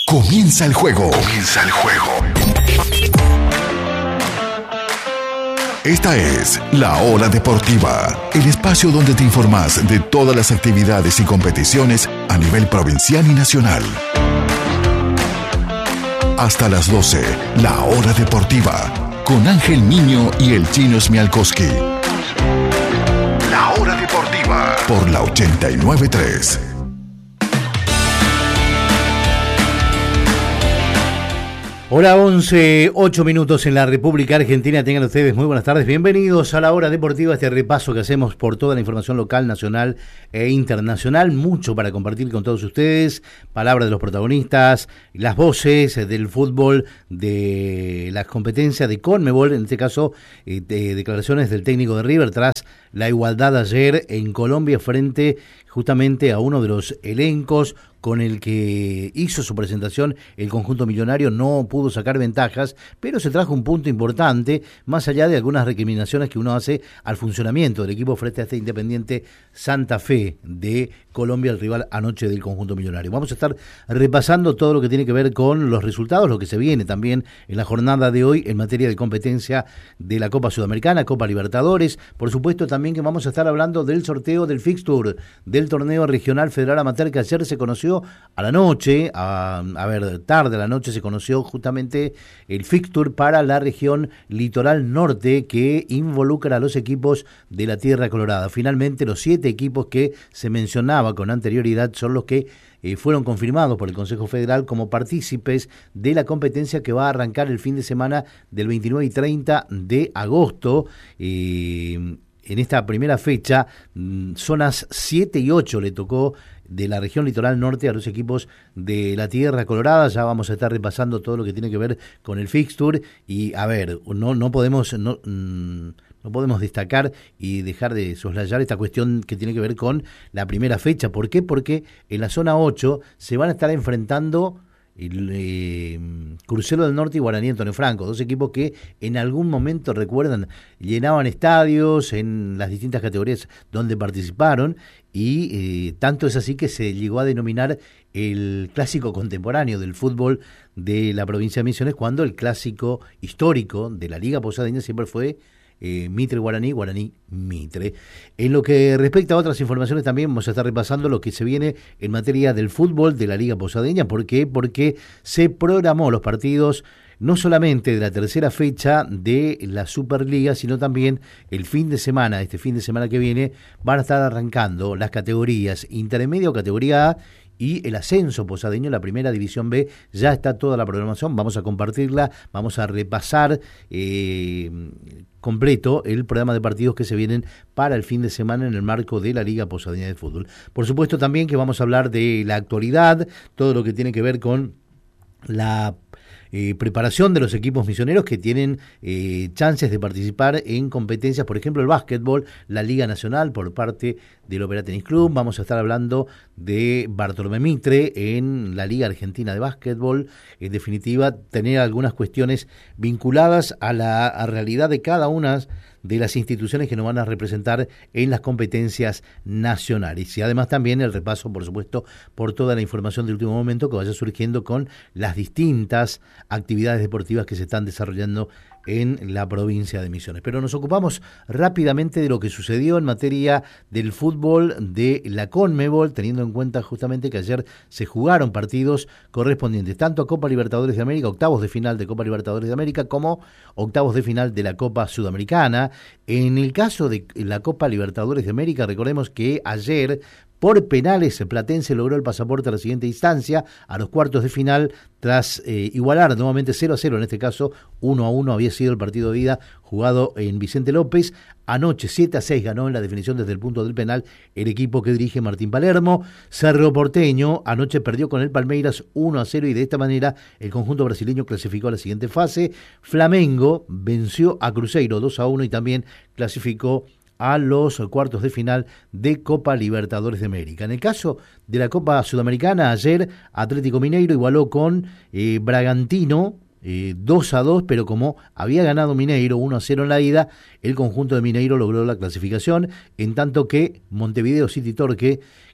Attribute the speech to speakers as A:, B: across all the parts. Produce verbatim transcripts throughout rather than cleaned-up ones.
A: Comienza el juego. Comienza el juego. Esta es La Hora Deportiva, el espacio donde te informas de todas las actividades y competiciones a nivel provincial y nacional. Hasta las doce, La Hora Deportiva, con Ángel Niño y el Chino Smialkowski. La Hora Deportiva, por la ochenta y nueve punto tres.
B: Hora once, ocho minutos en la República Argentina. Tengan ustedes muy buenas tardes. Bienvenidos a la Hora Deportiva, este repaso que hacemos por toda la información local, nacional e internacional. Mucho para compartir con todos ustedes. Palabras de los protagonistas, las voces del fútbol, de las competencias de Conmebol, en este caso, eh, de declaraciones del técnico de River tras la igualdad ayer en Colombia frente justamente a uno de los elencos con el que hizo su presentación el conjunto millonario. No pudo sacar ventajas, pero se trajo un punto importante, más allá de algunas recriminaciones que uno hace al funcionamiento del equipo frente a este Independiente Santa Fe de Colombia, el rival anoche del conjunto millonario. Vamos a estar repasando todo lo que tiene que ver con los resultados, lo que se viene también en la jornada de hoy en materia de competencia de la Copa Sudamericana, Copa Libertadores. Por supuesto también que vamos a estar hablando del sorteo del fixture del torneo regional federal amateur que ayer se conoció a la noche, a, a ver, tarde a la noche se conoció justamente el fixture para la región litoral norte que involucra a los equipos de la Tierra Colorada. Finalmente los siete equipos que se mencionaba con anterioridad son los que eh, fueron confirmados por el Consejo Federal como partícipes de la competencia que va a arrancar el fin de semana del veintinueve y treinta de agosto. Eh, en esta primera fecha, zonas siete y ocho le tocó de la región litoral norte a los equipos de la Tierra Colorada. Ya vamos a estar repasando todo lo que tiene que ver con el fixture y a ver, no no podemos no, no podemos destacar y dejar de soslayar esta cuestión que tiene que ver con la primera fecha. ¿Por qué? Porque en la zona ocho se van a estar enfrentando el, eh, Crucero del Norte y Guaraní Antonio Franco, dos equipos que en algún momento, recuerdan, llenaban estadios en las distintas categorías donde participaron y eh, tanto es así que se llegó a denominar el clásico contemporáneo del fútbol de la provincia de Misiones, cuando el clásico histórico de la Liga Posadeña siempre fue Eh, Mitre Guaraní, Guaraní Mitre. En lo que respecta a otras informaciones también vamos a estar repasando lo que se viene en materia del fútbol de la Liga Posadeña. ¿Por qué? Porque se programó los partidos no solamente de la tercera fecha de la Superliga, sino también el fin de semana, este fin de semana que viene, van a estar arrancando las categorías intermedio, categoría A, y el ascenso posadeño, la primera división B. Ya está toda la programación, vamos a compartirla, vamos a repasar eh, completo el programa de partidos que se vienen para el fin de semana en el marco de la Liga Posadeña de Fútbol. Por supuesto también que vamos a hablar de la actualidad, todo lo que tiene que ver con la Eh, preparación de los equipos misioneros que tienen eh, chances de participar en competencias, por ejemplo el básquetbol, la Liga Nacional por parte del Opera Tenis Club. Vamos a estar hablando de Bartolomé Mitre en la Liga Argentina de Básquetbol. En definitiva, tener algunas cuestiones vinculadas a la a realidad de cada una de las instituciones que nos van a representar en las competencias nacionales. Y además también el repaso, por supuesto, por toda la información de último momento que vaya surgiendo con las distintas actividades deportivas que se están desarrollando en la provincia de Misiones. Pero nos ocupamos rápidamente de lo que sucedió en materia del fútbol de la Conmebol, teniendo en cuenta justamente que ayer se jugaron partidos correspondientes tanto a Copa Libertadores de América, octavos de final de Copa Libertadores de América, como octavos de final de la Copa Sudamericana. En el caso de la Copa Libertadores de América, recordemos que ayer por penales, Platense logró el pasaporte a la siguiente instancia, a los cuartos de final, tras eh, igualar nuevamente cero a cero, en este caso uno a uno había sido el partido de ida jugado en Vicente López. Anoche siete a seis ganó en la definición desde el punto del penal el equipo que dirige Martín Palermo. Cerro Porteño anoche perdió con el Palmeiras uno a cero y de esta manera el conjunto brasileño clasificó a la siguiente fase. Flamengo venció a Cruzeiro dos a uno y también clasificó a los cuartos de final de Copa Libertadores de América. En el caso de la Copa Sudamericana, ayer Atlético Mineiro igualó con eh, Bragantino eh, dos a dos, pero como había ganado Mineiro uno a cero en la ida, el conjunto de Mineiro logró la clasificación, en tanto que Montevideo City Torque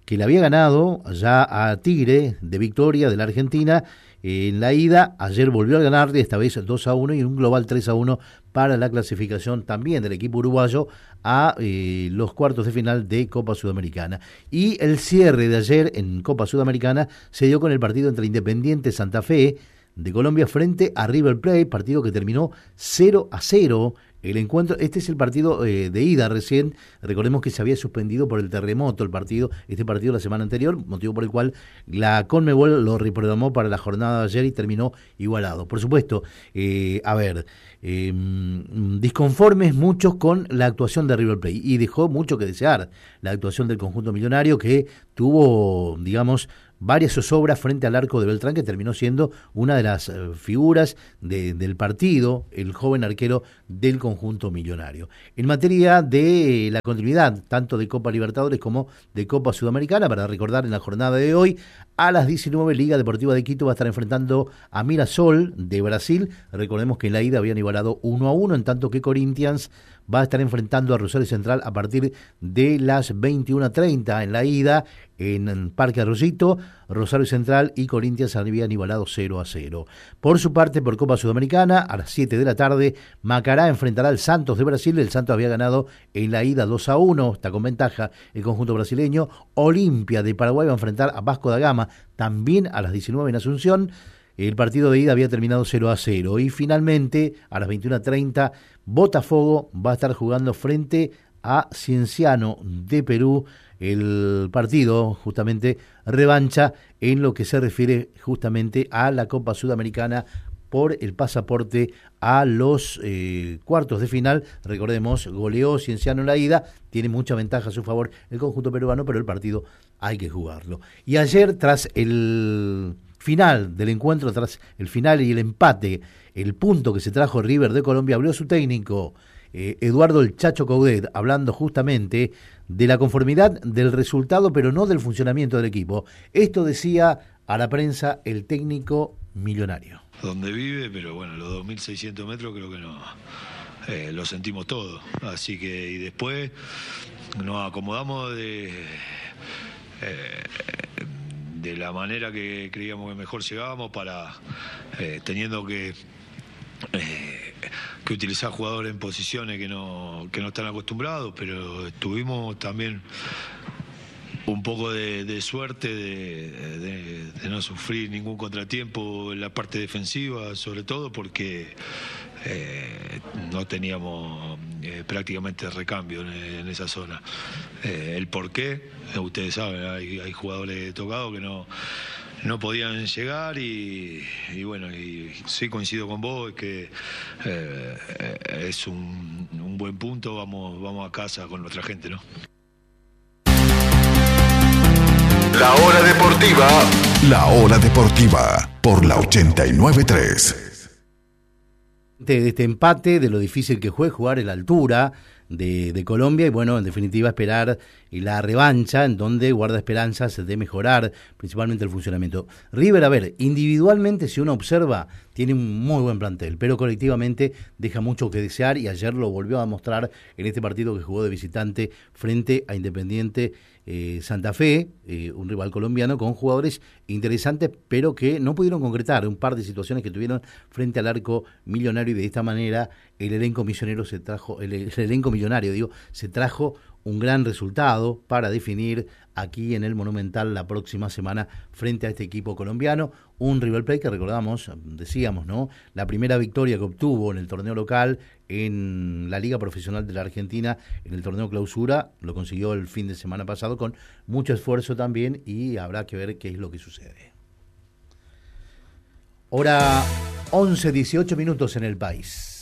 B: que le había ganado ya a Tigre de Victoria de la Argentina en la ida. Ayer volvió a ganarle, esta vez dos a uno y en un global tres a uno para la clasificación también del equipo uruguayo a eh, los cuartos de final de Copa Sudamericana. Y el cierre de ayer en Copa Sudamericana se dio con el partido entre Independiente Santa Fe de Colombia frente a River Plate, partido que terminó cero a cero. El encuentro, este es el partido eh, de ida recién, recordemos que se había suspendido por el terremoto el partido, este partido la semana anterior, motivo por el cual la Conmebol lo reprogramó para la jornada de ayer y terminó igualado. Por supuesto, eh, a ver, eh, disconformes muchos con la actuación de River Plate y dejó mucho que desear la actuación del conjunto millonario que tuvo, digamos, varias zozobras frente al arco de Beltrán, que terminó siendo una de las eh, figuras de, del partido, el joven arquero del conjunto millonario. En materia de la continuidad, tanto de Copa Libertadores como de Copa Sudamericana, para recordar en la jornada de hoy, a las diecinueve Liga Deportiva de Quito va a estar enfrentando a Mirassol de Brasil. Recordemos que en la ida habían igualado uno a uno, en tanto que Corinthians va a estar enfrentando a Rosario Central a partir de las veintiuna treinta en la ida en Parque Arroyito. Rosario Central y Corinthians habían igualado cero a cero. Por su parte, por Copa Sudamericana, a las siete de la tarde, Macará enfrentará al Santos de Brasil. El Santos había ganado en la ida dos a uno, está con ventaja el conjunto brasileño. Olimpia de Paraguay va a enfrentar a Vasco da Gama, también a las diecinueve en Asunción. El partido de ida había terminado cero a cero. Y finalmente, a las veintiuna treinta, Botafogo va a estar jugando frente a Cienciano de Perú. El partido, justamente, revancha en lo que se refiere justamente a la Copa Sudamericana por el pasaporte a los eh, cuartos de final. Recordemos, goleó Cienciano en la ida, tiene mucha ventaja a su favor el conjunto peruano, pero el partido hay que jugarlo. Y ayer, tras el final del encuentro, tras el final y el empate, el punto que se trajo River de Colombia, habló su técnico, eh, Eduardo el Chacho Coudet, hablando justamente de la conformidad del resultado, pero no del funcionamiento del equipo. Esto decía a la prensa el técnico millonario.
C: Donde vive, pero bueno, los dos mil seiscientos metros creo que no, eh, lo sentimos todo. Así que, y después nos acomodamos de... Eh, de la manera que creíamos que mejor llegábamos para eh, teniendo que eh, que utilizar jugadores en posiciones que no que no están acostumbrados, pero tuvimos también un poco de, de suerte de, de, de no sufrir ningún contratiempo en la parte defensiva, sobre todo porque eh, no teníamos eh, prácticamente recambio en, en esa zona. Eh, el por qué, eh, ustedes saben, hay, hay jugadores tocados que no, no podían llegar y, y bueno, y sí coincido con vos, es que eh, es un, un buen punto, vamos, vamos a casa con nuestra gente, ¿no?
A: La Hora Deportiva. La Hora Deportiva por la ochenta y nueve punto tres.
B: De este empate, de lo difícil que fue jugar en la altura de, de Colombia y bueno, en definitiva esperar la revancha en donde guarda esperanzas de mejorar principalmente el funcionamiento. River, a ver, individualmente si uno observa tiene un muy buen plantel, pero colectivamente deja mucho que desear y ayer lo volvió a mostrar en este partido que jugó de visitante frente a Independiente eh, Santa Fe, eh, un rival colombiano con jugadores interesantes pero que no pudieron concretar un par de situaciones que tuvieron frente al arco millonario y de esta manera el elenco misionero se trajo, el, el elenco millonario digo, se trajo un gran resultado para definir aquí en el Monumental la próxima semana frente a este equipo colombiano. Un River Plate que recordamos, decíamos, ¿no? La primera victoria que obtuvo en el torneo local en la Liga Profesional de la Argentina, en el torneo clausura, lo consiguió el fin de semana pasado con mucho esfuerzo también y habrá que ver qué es lo que sucede. Hora once, dieciocho minutos en el país.